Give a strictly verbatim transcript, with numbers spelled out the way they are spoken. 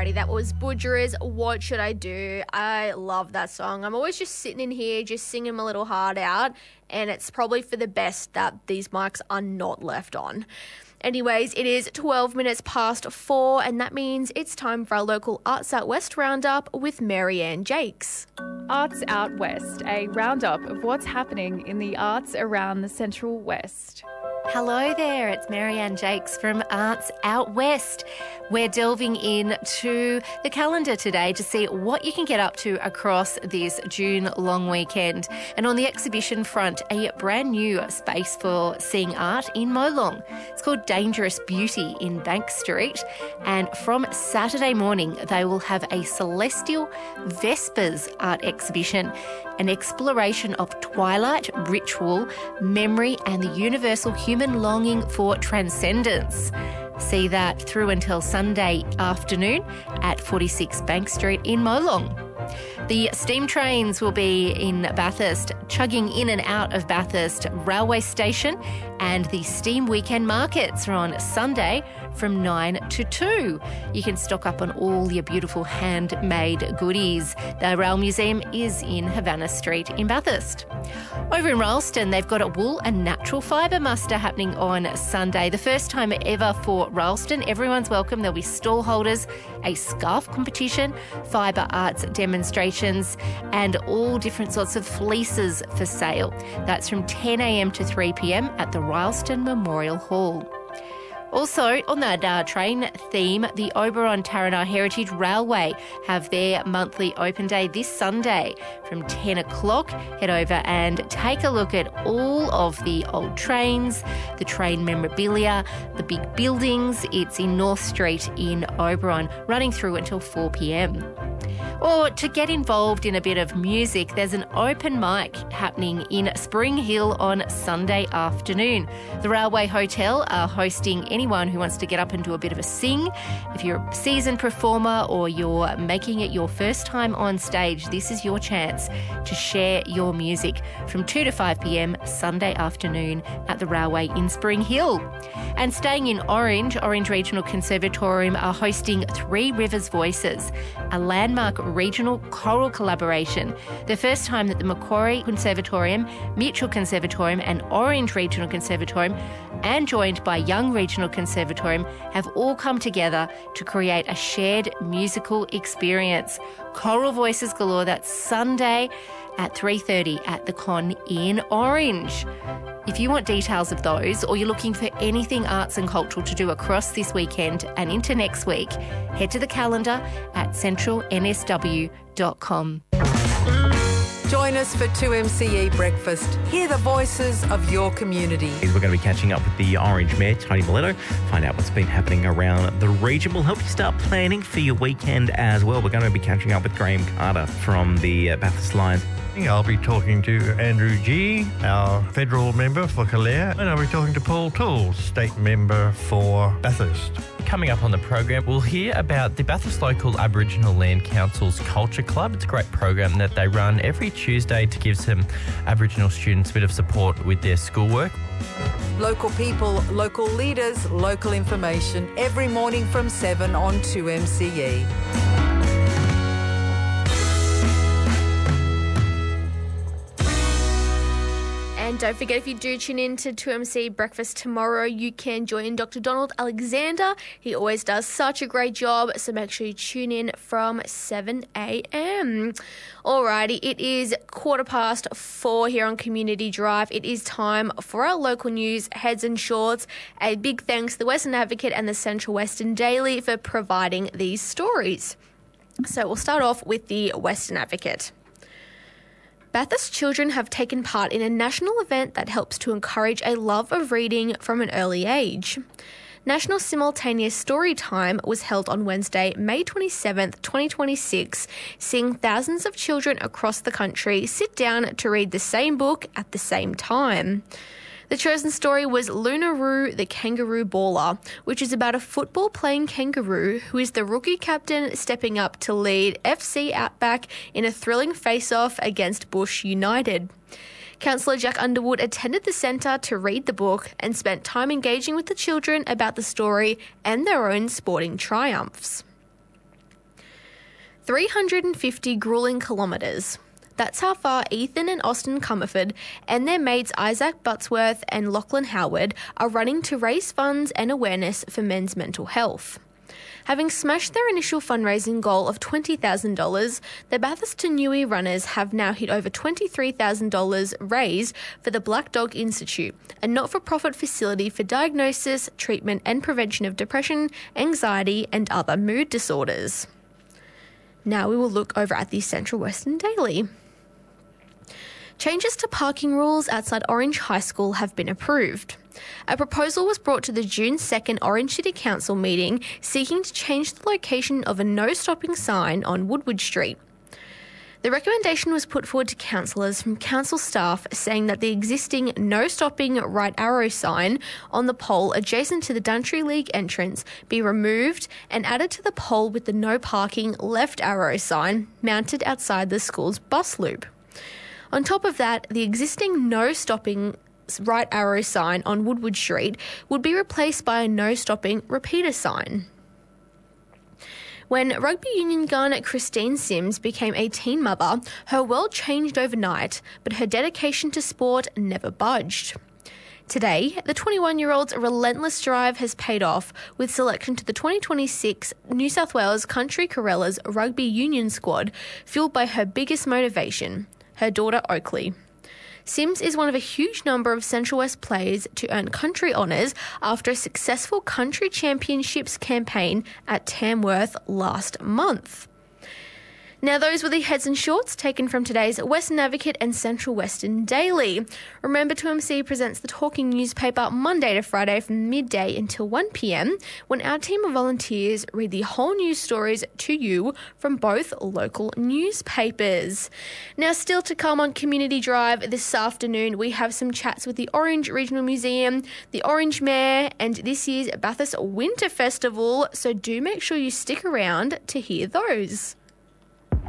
Alrighty, that was Budger's What Should I Do? I love that song. I'm always just sitting in here, just singing my little heart out, and it's probably for the best that these mics are not left on. Anyways, it is twelve minutes past four, and that means it's time for our local Arts Out West roundup with Marianne Jakes. Arts Out West, a roundup of what's happening in the arts around the Central West. Hello there, it's Marianne Jakes from Arts Out West. We're delving into the calendar today to see what you can get up to across this June long weekend. And on the exhibition front, a brand new space for seeing art in Molong. It's called Dangerous Beauty in Bank Street. And from Saturday morning, they will have a Celestial Vespers art exhibition, an exploration of twilight, ritual, memory, and the universal human longing for transcendence. See that through until Sunday afternoon at forty-six Bank Street in Molong. The steam trains will be in Bathurst, chugging in and out of Bathurst railway station, and the steam weekend markets are on Sunday from nine to two. You can stock up on all your beautiful handmade goodies. The Rail Museum is in Havana Street in Bathurst. Over in Ralston, they've got a wool and natural fibre muster happening on Sunday. The first time ever for Ralston. Everyone's welcome. There'll be stall holders, a scarf competition, fibre arts demonstrations, and all different sorts of fleeces for sale. That's from ten a.m. to three p.m. at the Ralston Memorial Hall. Also, on that uh, train theme, the Oberon Tarana Heritage Railway have their monthly open day this Sunday from ten o'clock. Head over and take a look at all of the old trains, the train memorabilia, the big buildings. It's in North Street in Oberon, running through until four p.m. Or to get involved in a bit of music, there's an open mic happening in Spring Hill on Sunday afternoon. The Railway Hotel are hosting anyone who wants to get up and do a bit of a sing. If you're a seasoned performer or you're making it your first time on stage, this is your chance to share your music from two to five p.m. Sunday afternoon at the Railway in Spring Hill. And staying in Orange, Orange Regional Conservatorium are hosting Three Rivers Voices, a landmark regional choral collaboration. The first time that the Macquarie Conservatorium, Mutual Conservatorium and Orange Regional Conservatorium, and joined by Young Regional Conservatorium, have all come together to create a shared musical experience. Choral Voices galore. That's Sunday at three thirty at the Con in Orange. If you want details of those, or you're looking for anything arts and cultural to do across this weekend and into next week, head to the calendar at central n s w dot com. Join us for two M C E Breakfast. Hear the voices of your community. We're going to be catching up with the Orange Mayor, Tony Miletto, find out what's been happening around the region. We'll help you start planning for your weekend as well. We're going to be catching up with Graham Carter from the uh, Bathurst Lions. I'll be talking to Andrew G, our federal member for Calare, and I'll be talking to Paul Toole, state member for Bathurst. Coming up on the program, we'll hear about the Bathurst Local Aboriginal Land Council's Culture Club. It's a great program that they run every Tuesday to give some Aboriginal students a bit of support with their schoolwork. Local people, local leaders, local information every morning from seven on two M C E. And don't forget, if you do tune in to two M C Breakfast tomorrow, you can join Doctor Donald Alexander. He always does such a great job, so make sure you tune in from seven a.m. Alrighty, it is quarter past four here on Community Drive. It is time for our local news, Heads and Shorts. A big thanks to the Western Advocate and the Central Western Daily for providing these stories. So we'll start off with the Western Advocate. Bathurst children have taken part in a national event that helps to encourage a love of reading from an early age. National Simultaneous Story Time was held on Wednesday, May twenty-seventh, twenty twenty-six, seeing thousands of children across the country sit down to read the same book at the same time. The chosen story was Lunaroo the Kangaroo Baller, which is about a football-playing kangaroo who is the rookie captain stepping up to lead F C Outback in a thrilling face-off against Bush United. Councillor Jack Underwood attended the centre to read the book and spent time engaging with the children about the story and their own sporting triumphs. three hundred fifty grueling kilometres. That's how far Ethan and Austin Comerford and their mates Isaac Buttsworth and Lachlan Howard are running to raise funds and awareness for men's mental health. Having smashed their initial fundraising goal of twenty thousand dollars, the Bathurst to Newey runners have now hit over twenty-three thousand dollars raised for the Black Dog Institute, a not-for-profit facility for diagnosis, treatment and prevention of depression, anxiety and other mood disorders. Now we will look over at the Central Western Daily. Changes to parking rules outside Orange High School have been approved. A proposal was brought to the June second Orange City Council meeting seeking to change the location of a no-stopping sign on Woodward Street. The recommendation was put forward to councillors from council staff saying that the existing no-stopping right arrow sign on the pole adjacent to the Dantry League entrance be removed and added to the pole with the no parking left arrow sign mounted outside the school's bus loop. On top of that, the existing no-stopping right arrow sign on Woodward Street would be replaced by a no-stopping repeater sign. When rugby union gun Christine Sims became a teen mother, her world changed overnight, but her dedication to sport never budged. Today, the twenty-one-year-old's relentless drive has paid off with selection to the twenty twenty-six New South Wales Country Corellas rugby union squad, fueled by her biggest motivation, her daughter Oakley. Sims is one of a huge number of Central West players to earn country honours after a successful country championships campaign at Tamworth last month. Now, those were the heads and shorts taken from today's Western Advocate and Central Western Daily. Remember, two M C presents the Talking newspaper Monday to Friday from midday until one p.m, when our team of volunteers read the whole news stories to you from both local newspapers. Now, still to come on Community Drive this afternoon, we have some chats with the Orange Regional Museum, the Orange Mayor, and this year's Bathurst Winter Festival, so do make sure you stick around to hear those.